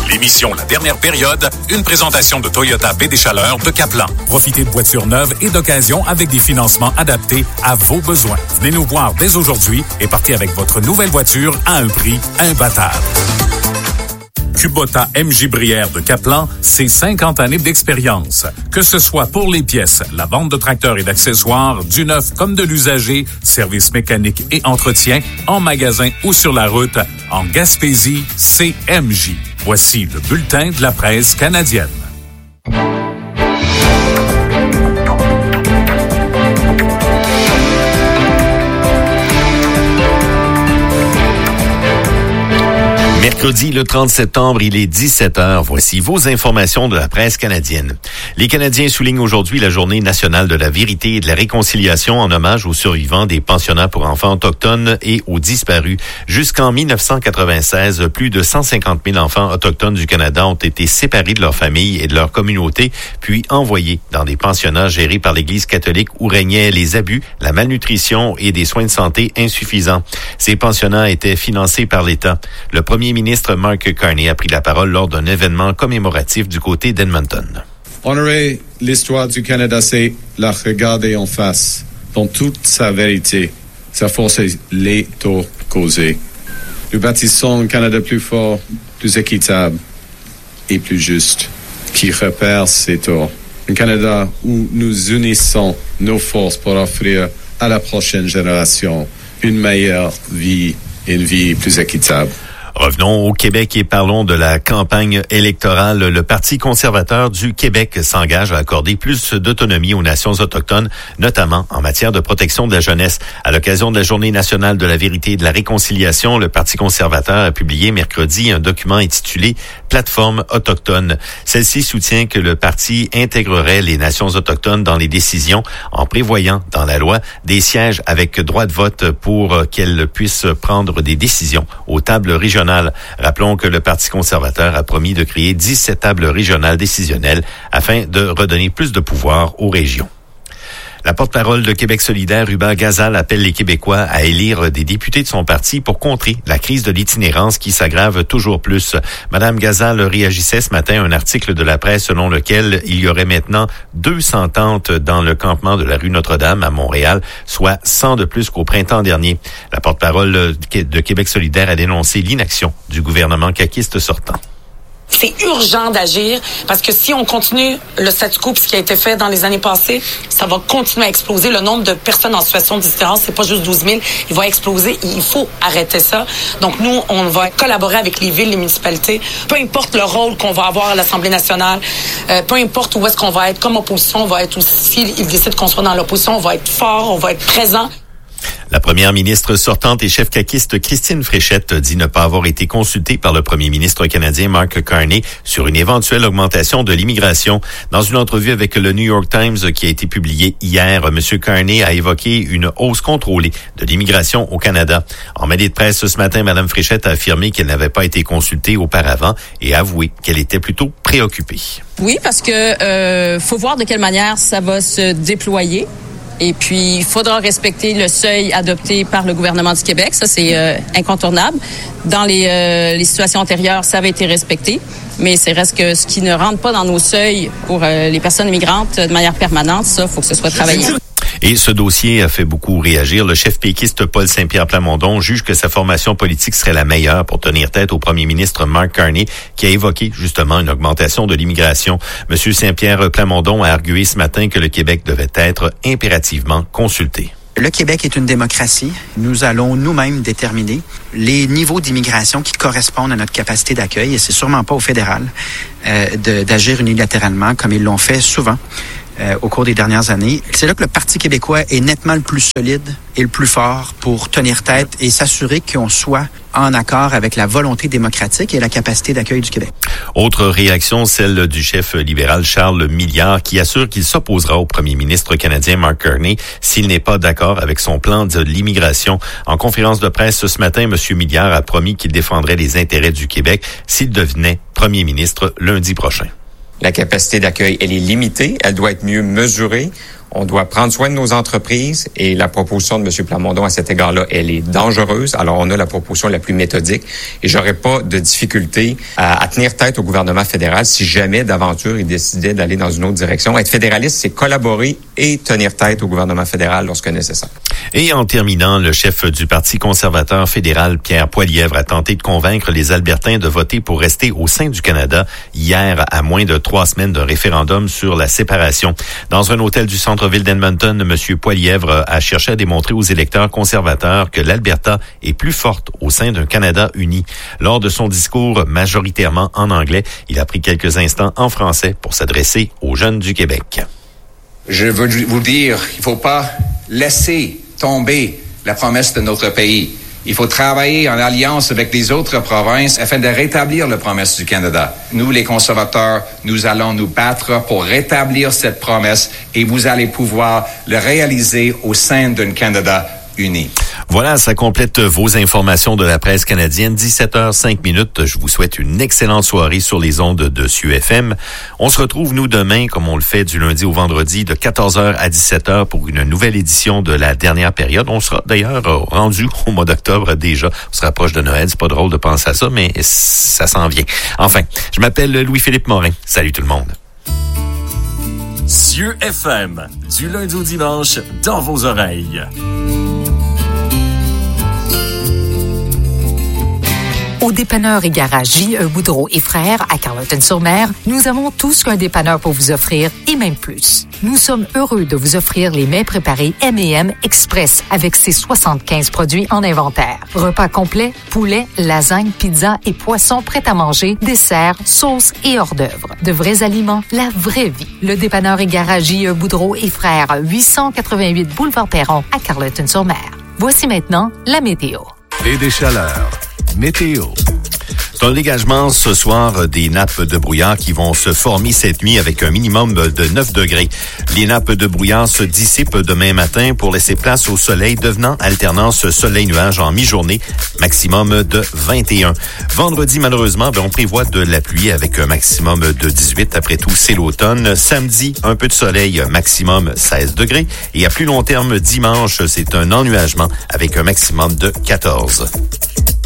L'émission La Dernière Période, une présentation de Toyota Baie des Chaleurs de Caplan. Profitez de voitures neuves et d'occasion avec des financements adaptés à vos besoins. Venez nous voir dès aujourd'hui et partez avec votre nouvelle voiture à un prix imbattable. Kubota MJ Brière de Caplan, c'est 50 années d'expérience. Que ce soit pour les pièces, la vente de tracteurs et d'accessoires, du neuf comme de l'usager, services mécaniques et entretien, en magasin ou sur la route, en Gaspésie, c'est MJ. Voici le bulletin de la presse canadienne. Mercredi, le 30 septembre, il est 17h. Voici vos informations de la presse canadienne. Les Canadiens soulignent aujourd'hui la Journée nationale de la vérité et de la réconciliation en hommage aux survivants des pensionnats pour enfants autochtones et aux disparus. Jusqu'en 1996, plus de 150 000 enfants autochtones du Canada ont été séparés de leur famille et de leur communauté, puis envoyés dans des pensionnats gérés par l'Église catholique où régnaient les abus, la malnutrition et des soins de santé insuffisants. Ces pensionnats étaient financés par l'État. Le premier ministre Mark Carney a pris la parole lors d'un événement commémoratif du côté d'Edmonton. Honorer l'histoire du Canada, c'est la regarder en face, dans toute sa vérité, sa force et les torts causés. Nous bâtissons un Canada plus fort, plus équitable et plus juste, qui repère ses torts. Un Canada où nous unissons nos forces pour offrir à la prochaine génération une meilleure vie et une vie plus équitable. Revenons au Québec et parlons de la campagne électorale. Le Parti conservateur du Québec s'engage à accorder plus d'autonomie aux nations autochtones, notamment en matière de protection de la jeunesse. À l'occasion de la Journée nationale de la vérité et de la réconciliation, le Parti conservateur a publié mercredi un document intitulé « Plateforme autochtone ». Celle-ci soutient que le parti intégrerait les nations autochtones dans les décisions en prévoyant dans la loi des sièges avec droit de vote pour qu'elles puissent prendre des décisions aux tables régionales. Rappelons que le Parti conservateur a promis de créer 17 tables régionales décisionnelles afin de redonner plus de pouvoir aux régions. La porte-parole de Québec solidaire, Hubert Gazal, appelle les Québécois à élire des députés de son parti pour contrer la crise de l'itinérance qui s'aggrave toujours plus. Madame Gazal réagissait ce matin à un article de la presse selon lequel il y aurait maintenant 200 tentes dans le campement de la rue Notre-Dame à Montréal, soit 100 de plus qu'au printemps dernier. La porte-parole de Québec solidaire a dénoncé l'inaction du gouvernement caquiste sortant. C'est urgent d'agir parce que si on continue le statu quo, ce qui a été fait dans les années passées, ça va continuer à exploser. Le nombre de personnes en situation d'itinérance, c'est pas juste 12 000, il va exploser. Il faut arrêter ça. Donc nous, on va collaborer avec les villes, les municipalités. Peu importe le rôle qu'on va avoir à l'Assemblée nationale, peu importe où est-ce qu'on va être comme opposition, on va être aussi, ils décident qu'on soit dans l'opposition, on va être fort, on va être présent. La première ministre sortante et chef caquiste Christine Fréchette dit ne pas avoir été consultée par le premier ministre canadien Mark Carney sur une éventuelle augmentation de l'immigration. Dans une entrevue avec le New York Times qui a été publiée hier, M. Carney a évoqué une hausse contrôlée de l'immigration au Canada. En mêlée de presse ce matin, Mme Fréchette a affirmé qu'elle n'avait pas été consultée auparavant et a avoué qu'elle était plutôt préoccupée. Oui, parce que faut voir de quelle manière ça va se déployer. Et puis, il faudra respecter le seuil adopté par le gouvernement du Québec. Ça, c'est incontournable. Dans les situations antérieures, ça avait été respecté. Mais c'est reste que ce qui ne rentre pas dans nos seuils pour les personnes migrantes de manière permanente, ça, il faut que ce soit travaillé. Et ce dossier a fait beaucoup réagir. Le chef péquiste Paul Saint-Pierre Plamondon juge que sa formation politique serait la meilleure pour tenir tête au premier ministre Mark Carney, qui a évoqué justement une augmentation de l'immigration. Monsieur Saint-Pierre Plamondon a argué ce matin que le Québec devait être impérativement consulté. Le Québec est une démocratie. Nous allons nous-mêmes déterminer les niveaux d'immigration qui correspondent à notre capacité d'accueil. Et c'est sûrement pas au fédéral d'agir unilatéralement comme ils l'ont fait souvent. Au cours des dernières années. C'est là que le Parti québécois est nettement le plus solide et le plus fort pour tenir tête et s'assurer qu'on soit en accord avec la volonté démocratique et la capacité d'accueil du Québec. Autre réaction, celle du chef libéral Charles Milliard, qui assure qu'il s'opposera au premier ministre canadien Mark Carney s'il n'est pas d'accord avec son plan de l'immigration. En conférence de presse ce matin, M. Milliard a promis qu'il défendrait les intérêts du Québec s'il devenait premier ministre lundi prochain. La capacité d'accueil, elle est limitée. Elle doit être mieux mesurée. On doit prendre soin de nos entreprises et la proposition de M. Plamondon à cet égard-là, elle est dangereuse. Alors, on a la proposition la plus méthodique et j'aurais pas de difficulté à tenir tête au gouvernement fédéral si jamais d'aventure il décidait d'aller dans une autre direction. Être fédéraliste, c'est collaborer et tenir tête au gouvernement fédéral lorsque nécessaire. Et en terminant, le chef du Parti conservateur fédéral, Pierre Poilievre, a tenté de convaincre les Albertains de voter pour rester au sein du Canada hier, à moins de 3 semaines d'un référendum sur la séparation. Dans un hôtel du centre-ville d'Edmonton, M. Poilievre a cherché à démontrer aux électeurs conservateurs que l'Alberta est plus forte au sein d'un Canada uni. Lors de son discours majoritairement en anglais, il a pris quelques instants en français pour s'adresser aux jeunes du Québec. Je veux vous dire, il ne faut pas laisser tomber la promesse de notre pays. Il faut travailler en alliance avec les autres provinces afin de rétablir la promesse du Canada. Nous, les conservateurs, nous allons nous battre pour rétablir cette promesse et vous allez pouvoir le réaliser au sein d'un Canada uni. Voilà, ça complète vos informations de la presse canadienne. 17h05. Je vous souhaite une excellente soirée sur les ondes de CUFM. On se retrouve, nous, demain, comme on le fait du lundi au vendredi, de 14h à 17h pour une nouvelle édition de la dernière période. On sera d'ailleurs rendu au mois d'octobre déjà. On se rapproche de Noël. C'est pas drôle de penser à ça, mais ça s'en vient. Enfin, je m'appelle Louis-Philippe Morin. Salut tout le monde. CUFM, du lundi au dimanche, dans vos oreilles. Au dépanneur et garage J.E. Boudreau et Frères à Carleton-sur-Mer, nous avons tout ce qu'un dépanneur peut vous offrir et même plus. Nous sommes heureux de vous offrir les mets préparés M&M Express avec ses 75 produits en inventaire. Repas complet, poulet, lasagne, pizza et poissons prêts à manger, desserts, sauces et hors d'œuvre. De vrais aliments, la vraie vie. Le dépanneur et garage J.E. Boudreau et Frères, 888 Boulevard Perron à Carleton-sur-Mer. Voici maintenant la météo. Et des chaleurs. Météo. C'est un dégagement ce soir des nappes de brouillard qui vont se former cette nuit avec un minimum de 9 degrés. Les nappes de brouillard se dissipent demain matin pour laisser place au soleil, devenant alternance soleil-nuage en mi-journée, maximum de 21. Vendredi, malheureusement, on prévoit de la pluie avec un maximum de 18. Après tout, c'est l'automne. Samedi, un peu de soleil, maximum 16 degrés. Et à plus long terme, dimanche, c'est un ennuagement avec un maximum de 14.